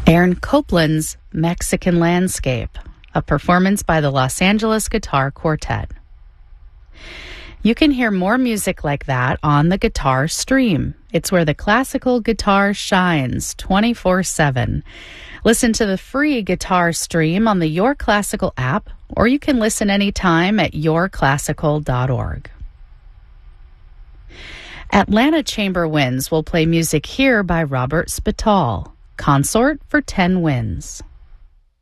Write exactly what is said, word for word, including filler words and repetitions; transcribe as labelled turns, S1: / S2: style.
S1: Aaron Copland's Mexican Landscape, a performance by the Los Angeles Guitar Quartet. You can hear more music like that on the Guitar Stream. It's where the classical guitar shines twenty-four seven. Listen to the free Guitar Stream on the Your Classical app, or you can listen anytime at your classical dot org. Atlanta Chamber Winds will play music here by Robert Spital, Consort for ten Winds.